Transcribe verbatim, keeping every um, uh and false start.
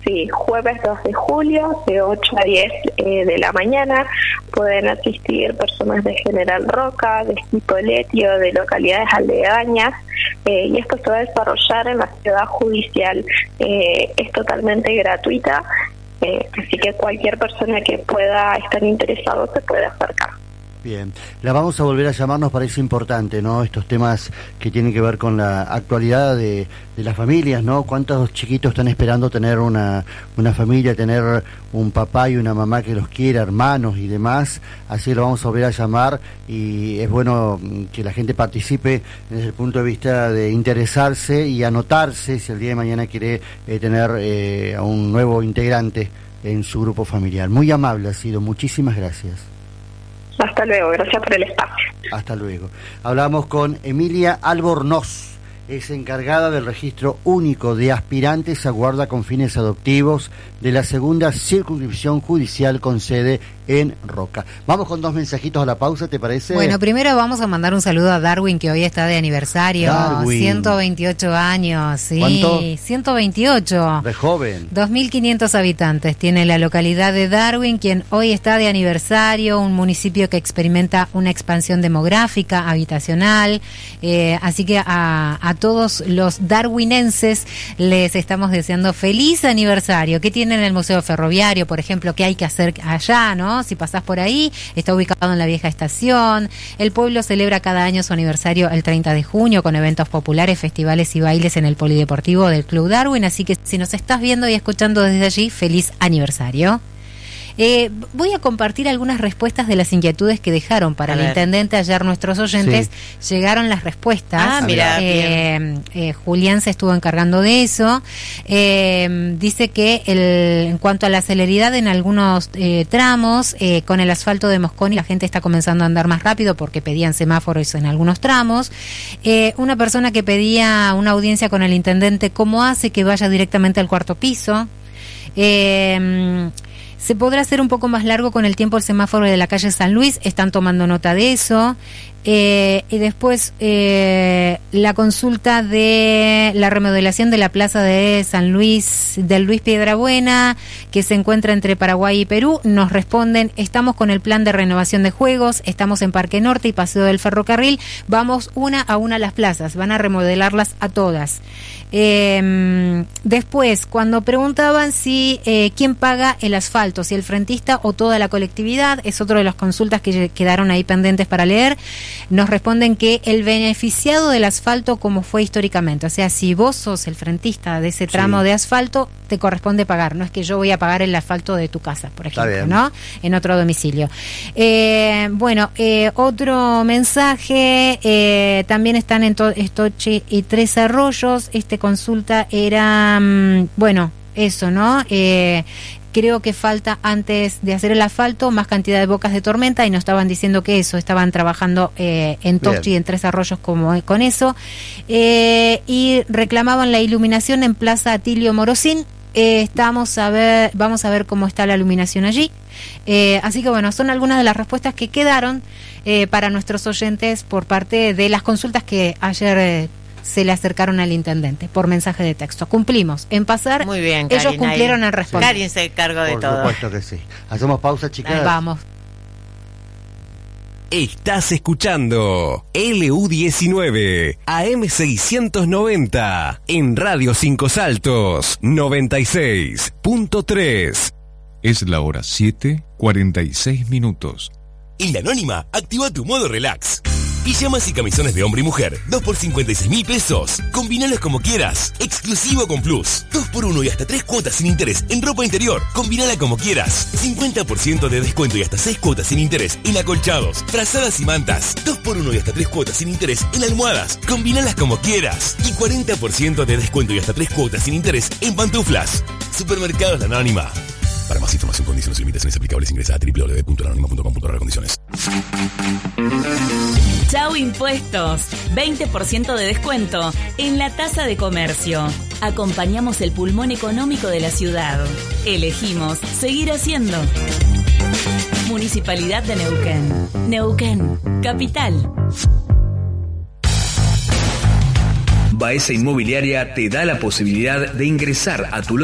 Sí, jueves dos de julio, de ocho a diez eh, de la mañana. Pueden asistir personas de General Roca, de Skipoletio, de localidades aledañas, eh, y esto se va a desarrollar en la ciudad judicial. Eh, es totalmente gratuita, eh, así que cualquier persona que pueda estar interesado se puede acercar. Bien, la vamos a volver a llamar, nos parece importante, ¿no? Estos temas que tienen que ver con la actualidad de, de las familias, ¿no? ¿Cuántos chiquitos están esperando tener una, una familia, tener un papá y una mamá que los quiera, hermanos y demás? Así lo vamos a volver a llamar, y es bueno que la gente participe desde el punto de vista de interesarse y anotarse si el día de mañana quiere eh, tener eh, a un nuevo integrante en su grupo familiar. Muy amable ha sido, muchísimas gracias. Hasta luego, gracias por el espacio. Hasta luego. Hablamos con Emilia Albornoz, es encargada del registro único de aspirantes a guarda con fines adoptivos de la segunda circunscripción judicial con sede en Roca. Vamos con dos mensajitos a la pausa, ¿te parece? Bueno, primero vamos a mandar un saludo a Darwin, que hoy está de aniversario. Darwin. ciento veintiocho años, sí. ¿Cuánto? ciento veintiocho. De joven. dos mil quinientos habitantes tiene la localidad de Darwin, quien hoy está de aniversario, un municipio que experimenta una expansión demográfica, habitacional, eh, así que a, a todos los darwinenses les estamos deseando feliz aniversario. ¿Qué tienen en el Museo Ferroviario, por ejemplo? ¿Qué hay que hacer allá, no? Si pasás por ahí, está ubicado en la vieja estación. El pueblo celebra cada año su aniversario el treinta de junio con eventos populares, festivales y bailes en el polideportivo del Club Darwin, así que si nos estás viendo y escuchando desde allí, feliz aniversario. Eh, voy a compartir algunas respuestas de las inquietudes que dejaron para el intendente ayer nuestros oyentes. Sí. Llegaron las respuestas. Ah, mira, eh, eh, Julián se estuvo encargando de eso. Eh, dice que el, en cuanto a la celeridad en algunos eh, tramos, eh, con el asfalto de Mosconi la gente está comenzando a andar más rápido porque pedían semáforos en algunos tramos. Eh, una persona que pedía una audiencia con el intendente, ¿cómo hace que vaya directamente al cuarto piso? Eh... Se podrá hacer un poco más largo con el tiempo el semáforo de la calle San Luis, están tomando nota de eso. Eh, y después eh, la consulta de la remodelación de la plaza de San Luis, del Luis Piedrabuena, que se encuentra entre Paraguay y Perú, nos responden: estamos con el plan de renovación de juegos, estamos en Parque Norte y Paseo del Ferrocarril, vamos una a una a las plazas, van a remodelarlas a todas. Eh, después, cuando preguntaban si eh, quién paga el asfalto, si el frentista o toda la colectividad, es otro de las consultas que quedaron ahí pendientes para leer. Nos responden que el beneficiado del asfalto, como fue históricamente, o sea, si vos sos el frentista de ese tramo sí. de asfalto, te corresponde pagar, no es que yo voy a pagar el asfalto de tu casa, por ejemplo, ¿no? En otro domicilio. Eh, bueno, eh, otro mensaje, eh, también están en to- Estoche y Tres Arroyos. Este consulta era, mmm, bueno, eso, ¿no? Eh, Creo que falta, antes de hacer el asfalto, más cantidad de bocas de tormenta, y nos estaban diciendo que eso, estaban trabajando eh, en Tochi y en Tres Arroyos como con eso. Eh, y reclamaban la iluminación en Plaza Atilio Morosín. Eh, estamos a ver, vamos a ver cómo está la iluminación allí. Eh, así que bueno, son algunas de las respuestas que quedaron eh, para nuestros oyentes por parte de las consultas que ayer eh, se le acercaron al intendente por mensaje de texto. Cumplimos en pasar. Muy bien, ellos Karin, cumplieron ahí. en responder. Karin se encargó de por todo. Por supuesto que sí. Hacemos pausa, chicas. Ahí vamos. Estás escuchando L U diecinueve A M seiscientos noventa en Radio Cinco Saltos noventa y seis punto tres. Es la hora siete, cuarenta y seis minutos. En La Anónima, activa tu modo relax. Pijamas y camisones de hombre y mujer, dos por cincuenta y seis mil pesos. Combinalos como quieras. Exclusivo con Plus. dos por uno y hasta tres cuotas sin interés en ropa interior. Combinala como quieras. cincuenta por ciento de descuento y hasta seis cuotas sin interés en acolchados, frazadas y mantas. dos por uno y hasta tres cuotas sin interés en almohadas. Combinalas como quieras. Y cuarenta por ciento de descuento y hasta tres cuotas sin interés en pantuflas. Supermercados La Anónima. Para más información, condiciones y limitaciones aplicables, ingresa a doble u doble u doble u punto la anónima punto com punto a r condiciones. Chau Impuestos, veinte por ciento de descuento en la tasa de comercio. Acompañamos el pulmón económico de la ciudad. Elegimos seguir haciendo. Municipalidad de Neuquén. Neuquén, capital. Baeza Inmobiliaria te da la posibilidad de ingresar a tu